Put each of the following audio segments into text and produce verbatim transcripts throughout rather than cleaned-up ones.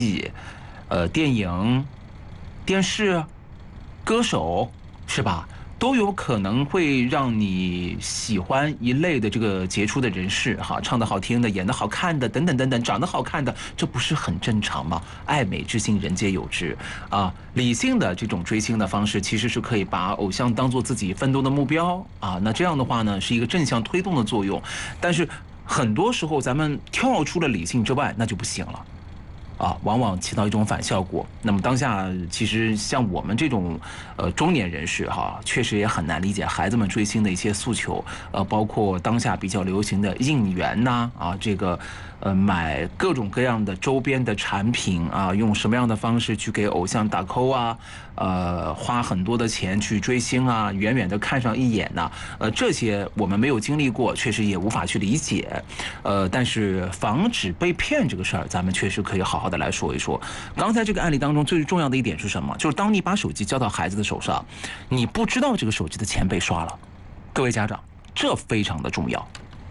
呃，电影、电视、歌手，是吧？都有可能会让你喜欢一类的这个杰出的人士，哈，唱得好听的，演得好看的，等等等等，长得好看的，这不是很正常吗？爱美之心，人皆有之啊。理性的这种追星的方式，其实是可以把偶像当做自己奋斗的目标啊。那这样的话呢，是一个正向推动的作用。但是很多时候，咱们跳出了理性之外，那就不行了。啊，往往起到一种反效果。那么当下其实像我们这种呃中年人士哈，确实也很难理解孩子们追星的一些诉求。呃，包括当下比较流行的应援呐，啊，这个呃买各种各样的周边的产品啊，用什么样的方式去给偶像打 call 啊，呃，花很多的钱去追星啊，远远的看上一眼呐、啊，呃，这些我们没有经历过，确实也无法去理解。呃，但是防止被骗这个事儿，咱们确实可以好好的来说一说。刚才这个案例当中最重要的一点是什么？就是当你把手机交到孩子的手上，你不知道这个手机的钱被刷了。各位家长，这非常的重要。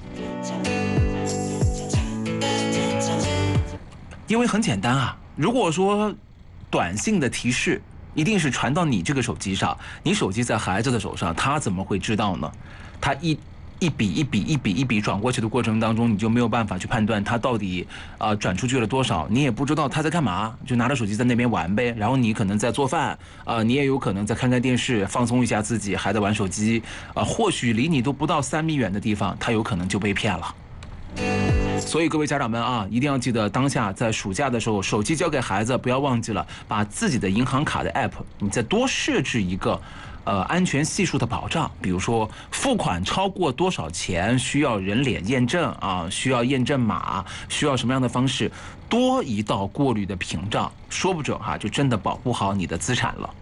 因为很简单啊，如果说短信的提示一定是传到你这个手机上，你手机在孩子的手上，他怎么会知道呢？他一一笔一笔一笔一笔转过去的过程当中，你就没有办法去判断他到底啊、呃、转出去了多少，你也不知道他在干嘛，就拿着手机在那边玩呗。然后你可能在做饭啊、呃，你也有可能在看看电视，放松一下自己，还在玩手机啊、呃。或许离你都不到三米远的地方，他有可能就被骗了。所以各位家长们啊，一定要记得当下在暑假的时候，手机交给孩子，不要忘记了把自己的银行卡的 app， 你再多设置一个呃安全系数的保障，比如说付款超过多少钱需要人脸验证啊，需要验证码，需要什么样的方式，多一道过滤的屏障，说不准哈、啊，就真的保护好你的资产了。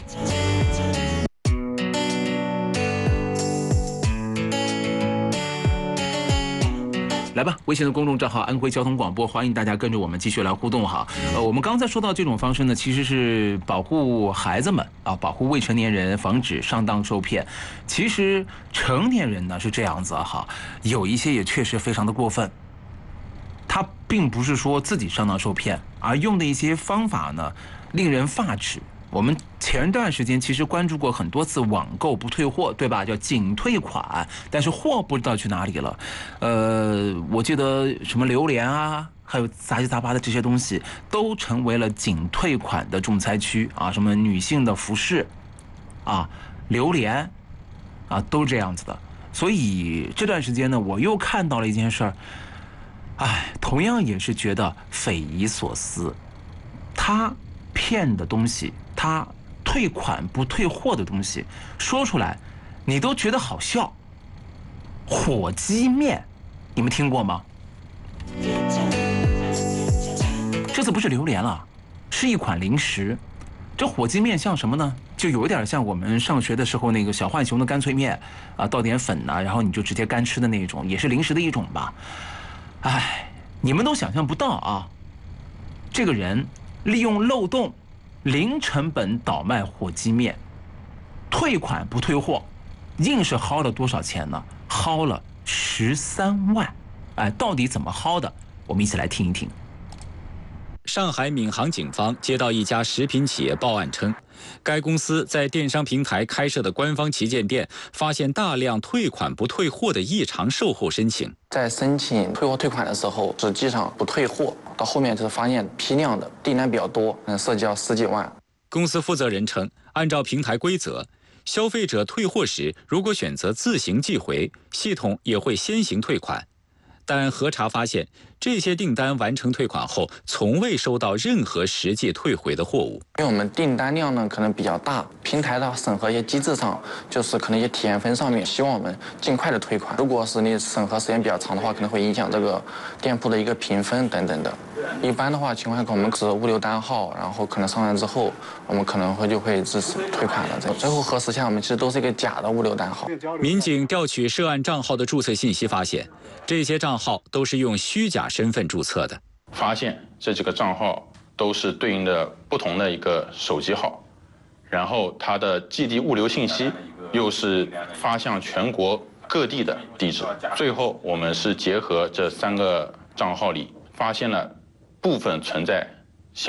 来吧，微信的公众账号安徽交通广播，欢迎大家跟着我们继续来互动哈。呃，我们刚才说到这种方式呢，其实是保护孩子们啊，保护未成年人，防止上当受骗。其实成年人呢是这样子哈，有一些也确实非常的过分。他并不是说自己上当受骗，而用的一些方法呢，令人发指。我们前段时间其实关注过很多次网购不退货，对吧？叫仅退款，但是货不知道去哪里了。呃，我记得什么榴莲啊，还有杂七杂八的这些东西，都成为了仅退款的重灾区啊！什么女性的服饰，啊，榴莲，啊，都这样子的。所以这段时间呢，我又看到了一件事儿，哎，同样也是觉得匪夷所思。他骗的东西，他退款不退货的东西，说出来你都觉得好笑。火鸡面，你们听过吗？这次不是榴莲了，是一款零食。这火鸡面像什么呢？就有点像我们上学的时候那个小浣熊的干脆面啊，倒点粉啊，然后你就直接干吃的那种，也是零食的一种吧。哎，你们都想象不到啊，这个人利用漏洞，零成本倒卖火鸡面，退款不退货，硬是薅了多少钱呢？薅了十三万。哎，到底怎么薅的？我们一起来听一听。 上海闵行警方接到一家食品企业报案称，该公司在电商平台开设的官方旗舰店发现大量退款不退货的异常售后申请。 在申请退货退款的时候，实际上不退货，到后面就是发现批量的订单比较多，嗯，涉及到十几万。 公司负责人称，按照平台规则，消费者退货时如果选择自行寄回，系统也会先行退款。但核查发现，这些订单完成退款后，从未收到任何实际退回的货物。 因为我们订单量呢可能比较大，平台的审核一些机制上，就是可能一些体验分上面，希望我们尽快的退款。如果是你审核时间比较长的话，可能会影响这个店铺的一个评分等等的。一般的话情况下，我们是物流单号，然后可能上完之后，我们可能会就会支持退款了。最后核实下，我们其实都是一个假的物流单号。 民警调取涉案账号的注册信息，发现这些账号都是用虚假身份注册的。 发现这几个账号都是对应的不同的一个手机号，然后它的寄递物流信息又是发向全国各地的地址。最后我们是结合这三个账号里，发现了部分存在